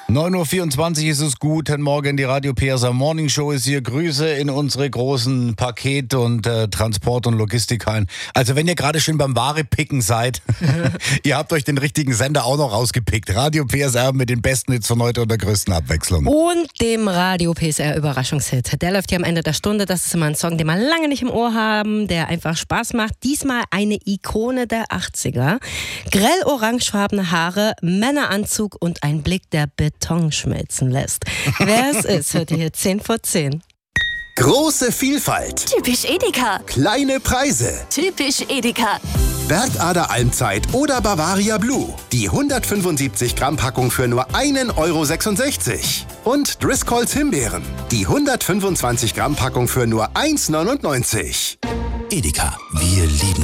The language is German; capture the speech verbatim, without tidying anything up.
neun Uhr vierundzwanzig ist es. Guten Morgen, die Radio P S A Morning Show ist hier. Grüße in unsere großen Paket- und äh, Transport- und Logistikhallen. Also wenn ihr gerade schön beim Ware picken seid, ihr habt euch den richtigen Sender auch noch rausgepickt. Radio P S R mit den besten Hits von heute und der größten Abwechslung. Und dem Radio P S R Überraschungshit. Der läuft hier am Ende der Stunde. Das ist immer ein Song, den wir lange nicht im Ohr haben, der einfach Spaß macht. Diesmal eine Ikone der achtziger. Grell orangefarbene Haare, Männeranzug und ein Blick, der Beton schmelzen lässt. Wer es ist, hört ihr hier zehn vor zehn. Große Vielfalt. Typisch Edeka. Kleine Preise. Typisch Edeka. Bergader Almzeit oder Bavaria Blue. Die hundertfünfundsiebzig Gramm Packung für nur einen Euro sechsundsechzig. Und Driscolls Himbeeren. Die hundertfünfundzwanzig Gramm Packung für nur eins neunundneunzig. Edeka, wir lieben